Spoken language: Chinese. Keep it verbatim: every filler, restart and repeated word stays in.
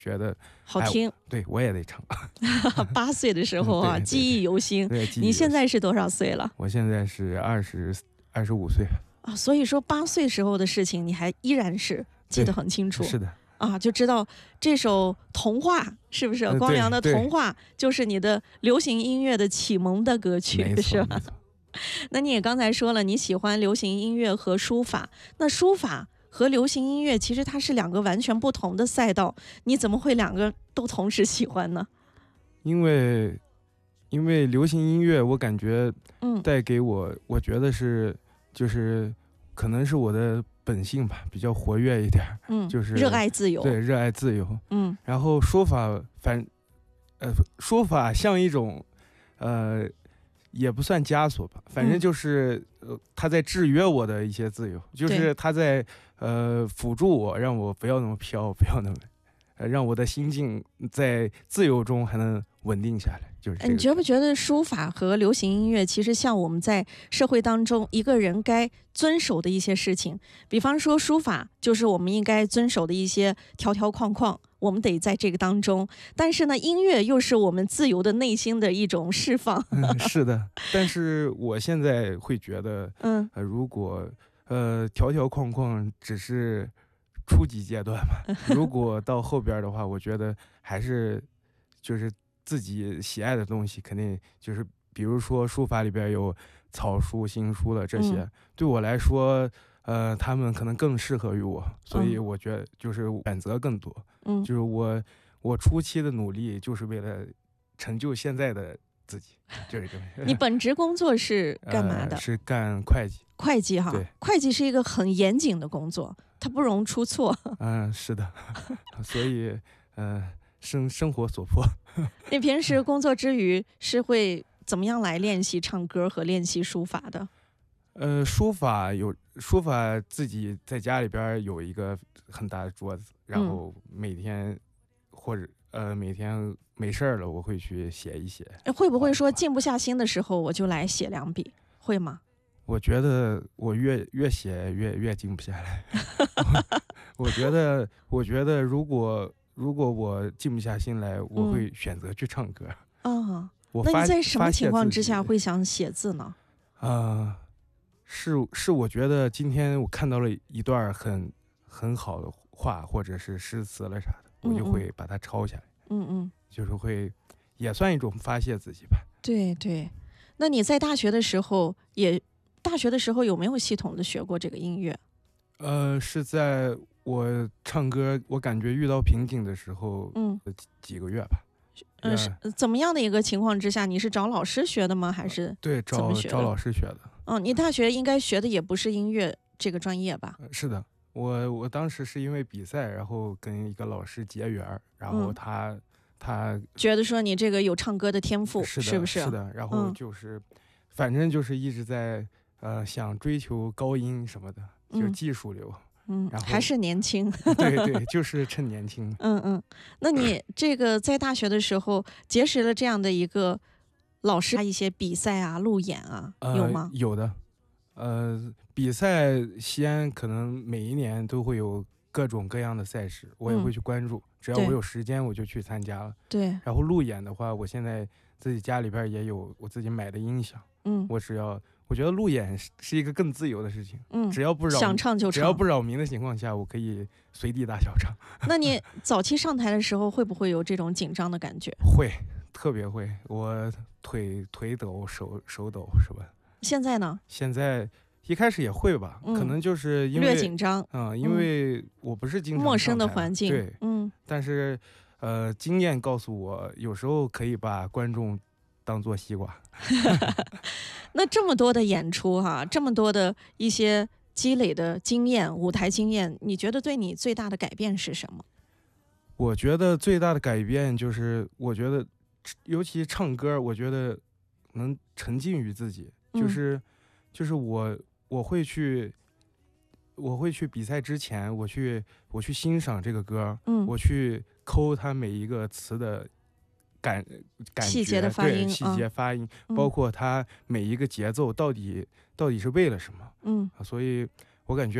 觉得好听， 哎、对我也得唱。 八岁的时候啊， 对对对记忆犹新。 对，记忆犹新。 你现在是多少岁了？ 我现在是二十二十五岁啊，所以说八岁时候的事情，你还依然是记得很清楚。 是的。 啊，就知道这首童话是不是、呃、光良的童话就是你的流行音乐的启蒙的歌曲，是吧？那你也刚才说了，你喜欢流行音乐和书法，那书法和流行音乐其实它是两个完全不同的赛道，你怎么会两个都同时喜欢呢？ 因为因为流行音乐我感觉带给我、嗯、我觉得是就是可能是我的本性吧，比较活跃一点， 嗯， 就是热爱自由， 对，热爱自由， 嗯， 然后书法反呃书法像一种呃也不算枷锁吧，反正就是呃他在制约我的一些自由，就是他在呃辅助我，让我不要那么飘，不要那么呃让我的心境在自由中还能稳定下来。就是这个。 你觉不觉得书法和流行音乐其实像我们在社会当中一个人该遵守的一些事情？比方说书法就是我们应该遵守的一些条条框框，我们得在这个当中。但是呢，音乐又是我们自由的内心的一种释放。 嗯，是的，但是我现在会觉得， 嗯， 呃，如果呃条条框框只是初级阶段嘛，如果到后边的话，我觉得还是就是自己喜爱的东西，肯定就是比如说书法里边有草书、行书的这些，嗯、对我来说，呃，他们可能更适合于我，所以我觉得就是选择更多。嗯，就是我我初期的努力就是为了成就现在的自己，就是这个。 你本职工作是干嘛的？ 呃、是干会计。 会计哈，会计是一个很严谨的工作，它不容出错。 嗯，是的，所以呃，生生活所迫。 你平时工作之余是会怎么样来练习唱歌和练习书法的？ 呃，书法有书法，自己在家里边有一个很大的桌子，然后每天、嗯、或者呃每天没事了，我会去写一写。 会不会说静不下心的时候，我就来写两笔，会吗？ 我觉得我越越写越越静不下来。我, 我觉得，我觉得如果如果我静不下心来，我会选择去唱歌。 嗯， 我那你在什么情况之下会想写字呢？ 啊、呃，是是，我觉得今天我看到了一段很很好的话，或者是诗词了啥的，我就会把它抄下来。 嗯嗯， 就是会也算一种发泄自己吧。 对对，那你在大学的时候也。大学的时候有没有系统的学过这个音乐？ 呃，是在我唱歌，我感觉遇到瓶颈的时候，嗯，几个月吧。 嗯、呃，是怎么样的一个情况之下？你是找老师学的吗？还是对找找老师学的？ 嗯，你大学应该学的也不是音乐这个专业吧？ 呃、是的，我我当时是因为比赛，然后跟一个老师结缘，然后他、嗯、他觉得说你这个有唱歌的天赋， 是的， 是不是？ 是的，然后就是、嗯、反正就是一直在。呃，想追求高音什么的，就是技术流， 嗯， 然后还是年轻， 对对，就是趁年轻。 嗯嗯，那你这个在大学的时候结识了这样的一个老师，他一些比赛啊、路演啊， 呃、 有吗？ 有的，呃，比赛西安可能每一年都会有各种各样的赛事，我也会去关注，嗯、只要我有时间我就去参加了。 对。 然后路演的话，我现在自己家里边也有我自己买的音响，嗯，我只要。我觉得路演是一个更自由的事情，嗯，只要不扰想唱就唱， 只要不扰民的情况下，我可以随地大小唱。 那你早期上台的时候会不会有这种紧张的感觉？ 会，特别会，我腿腿抖，手手抖，是吧？ 现在呢？ 现在一开始也会吧，嗯、可能就是因为略紧张， 嗯，因为我不是经常陌生的环境， 对， 嗯， 但是呃，经验告诉我，有时候可以把观众当做西瓜。 那这么多的演出哈、啊，这么多的一些积累的经验，舞台经验，你觉得对你最大的改变是什么？ 我觉得最大的改变就是，我觉得尤其唱歌，我觉得能沉浸于自己，就是、嗯、就是我我会去我会去比赛之前，我去我去欣赏这个歌，嗯，我去抠它每一个词的感感觉细节的发音， 细节发音、 嗯， 包括它每一个节奏到底到底是为了什么， 嗯， 所以我感觉。